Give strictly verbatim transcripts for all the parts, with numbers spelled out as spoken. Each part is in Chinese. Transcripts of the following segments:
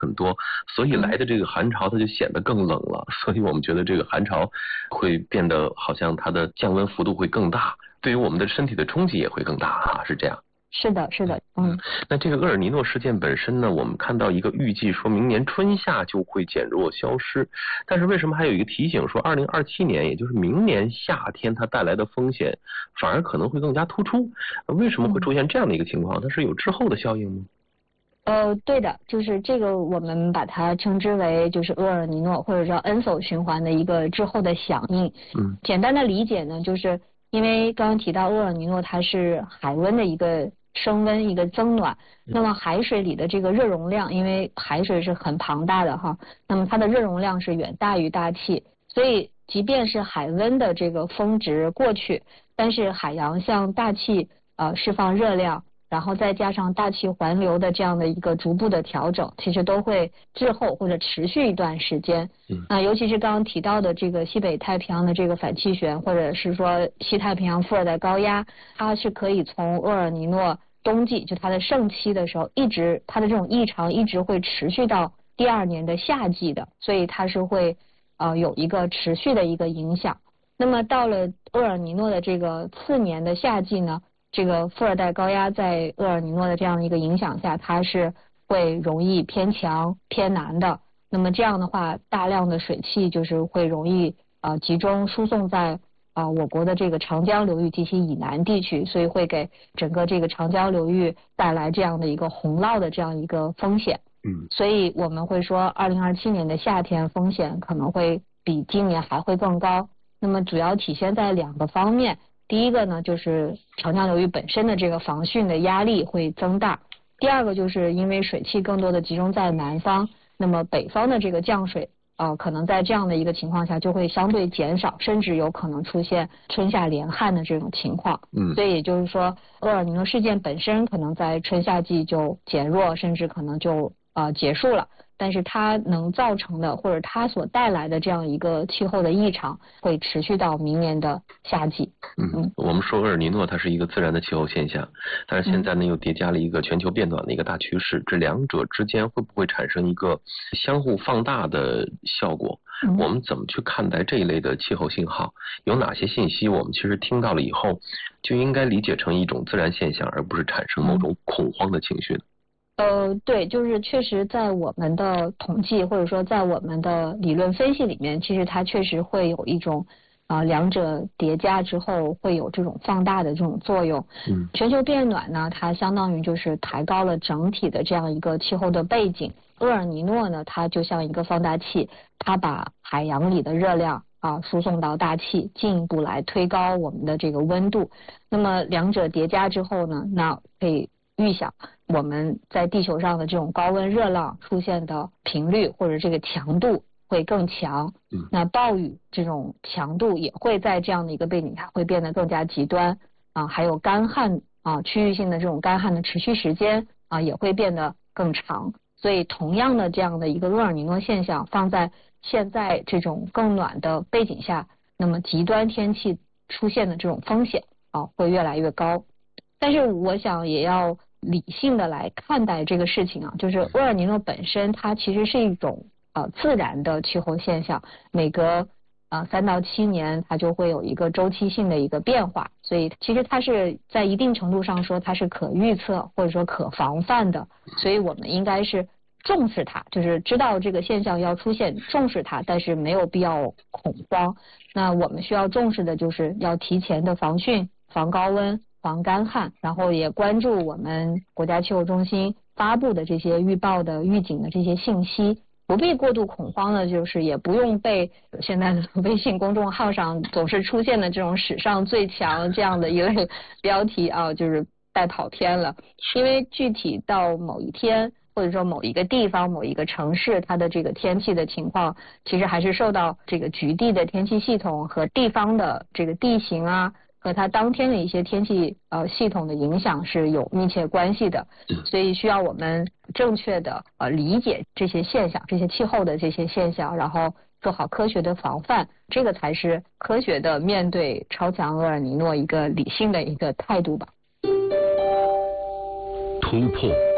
很多，所以来的这个寒潮它就显得更冷了，所以我们觉得这个寒潮会变得好像它的降温幅度会更大，对于我们的身体的冲击也会更大啊，是这样。 是的，是的，嗯。 那这个厄尔尼诺事件本身呢，我们看到一个预计说明年春夏就会减弱消失，但是为什么还有一个提醒说二零二七年，也就是明年夏天它带来的风险反而可能会更加突出？为什么会出现这样的一个情况？它是有滞后的效应吗？ 呃，对的，就是这个我们把它称之为就是厄尔尼诺或者叫恩索循环的一个滞后的响应。 嗯， 简单的理解呢，就是因为刚刚提到厄尔尼诺它是海温的一个升温一个增暖，那么海水里的这个热容量，因为海水是很庞大的哈，那么它的热容量是远大于大气，所以即便是海温的这个峰值过去，但是海洋向大气呃释放热量，然后再加上大气环流的这样的一个逐步的调整，其实都会滞后或者持续一段时间。嗯，那尤其是刚刚提到的这个西北太平洋的这个反气旋，或者是说西太平洋副热带高压，它是可以从厄尔尼诺冬季就它的盛期的时候，一直它的这种异常一直会持续到第二年的夏季的，所以它是会呃有一个持续的一个影响。那么到了厄尔尼诺的这个次年的夏季呢，这个副热带高压在厄尔尼诺的这样的一个影响下，它是会容易偏强偏南的。那么这样的话，大量的水汽就是会容易呃集中输送在啊、呃、我国的这个长江流域及其以南地区，所以会给整个这个长江流域带来这样的一个洪涝的这样一个风险。 嗯， 所以我们会说，二零二七年的夏天风险可能会比今年还会更高。那么主要体现在两个方面。第一个呢，就是长江流域本身的这个防汛的压力会增大；第二个就是因为水汽更多的集中在南方，那么北方的这个降水，呃，可能在这样的一个情况下就会相对减少，甚至有可能出现春夏连旱的这种情况。嗯，所以也就是说，厄尔尼诺事件本身可能在春夏季就减弱，甚至可能就呃结束了。但是它能造成的或者它所带来的这样一个气候的异常会持续到明年的夏季。 嗯，我们说厄尔尼诺它是一个自然的气候现象，但是现在呢又叠加了一个全球变暖的一个大趋势，这两者之间会不会产生一个相互放大的效果？我们怎么去看待这一类的气候信号？有哪些信息我们其实听到了以后就应该理解成一种自然现象，而不是产生某种恐慌的情绪呢？ 呃，对，就是确实在我们的统计或者说在我们的理论分析里面，其实它确实会有一种啊、呃、两者叠加之后会有这种放大的这种作用。嗯，全球变暖呢，它相当于就是抬高了整体的这样一个气候的背景。厄尔尼诺呢，它就像一个放大器，它把海洋里的热量啊输送到大气，进一步来推高我们的这个温度。那么两者叠加之后呢，那可以预想我们在地球上的这种高温热浪出现的频率或者这个强度会更强，嗯，那暴雨这种强度也会在这样的一个背景下会变得更加极端啊，还有干旱啊，区域性的这种干旱的持续时间啊也会变得更长。所以同样的这样的一个厄尔尼诺现象放在现在这种更暖的背景下，那么极端天气出现的这种风险啊会越来越高。但是我想也要理性的来看待这个事情啊，就是厄尔尼诺本身它其实是一种呃自然的气候现象，每隔呃三到七年它就会有一个周期性的一个变化，所以其实它是在一定程度上说它是可预测或者说可防范的，所以我们应该是重视它，就是知道这个现象要出现，重视它，但是没有必要恐慌。那我们需要重视的就是要提前的防汛、防高温、防干旱，然后也关注我们国家气候中心发布的这些预报的预警的这些信息，不必过度恐慌的，就是也不用被现在的微信公众号上总是出现的这种史上最强这样的一类标题啊，就是带跑偏了。因为具体到某一天或者说某一个地方某一个城市它的这个天气的情况，其实还是受到这个局地的天气系统和地方的这个地形啊和它当天的一些天气呃系统的影响是有密切关系的，所以需要我们正确的呃理解这些现象，这些气候的这些现象，然后做好科学的防范，这个才是科学的面对超强厄尔尼诺一个理性的一个态度吧。 突破、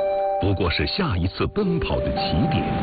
不过是下一次奔跑的起点。